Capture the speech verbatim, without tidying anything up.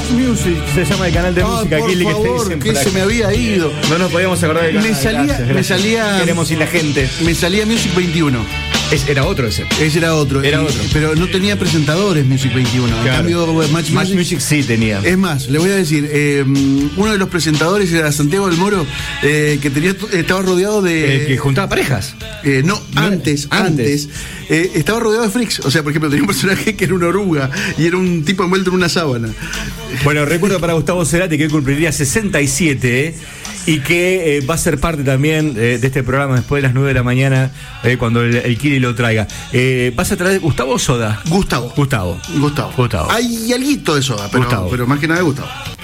Match Music se llama el canal de Ah, música. por Kili, favor, que, que se me había ido. No nos podíamos acordar del canal. Me salía, Gracias, me gracias. salía. Queremos ir la gente. Me salía Music veintiuno. Es, era otro ese. Ese era otro. Era Y- otro. Pero no tenía presentadores Music veintiuno. En Claro. cambio, Match, Match Music. Music sí tenía. Es más, le voy a decir, eh, uno de los presentadores era Santiago del Moro, eh, que tenía, estaba rodeado de. El que juntaba parejas. Eh, no, No, antes, antes. antes, eh, estaba rodeado de freaks. O sea, por ejemplo, tenía un personaje que era una oruga y era un tipo envuelto en una sábana. Bueno, recuerdo para Gustavo Cerati que hoy cumpliría sesenta y siete, ¿eh? Y que eh, va a ser parte también eh, de este programa después de las nueve de la mañana, eh, cuando el, el Kili lo traiga. Eh, ¿Vas a traer Gustavo o Soda? Gustavo. Gustavo. Gustavo. Gustavo. Hay alguito de soda, pero, Gustavo. pero más que nada Gustavo.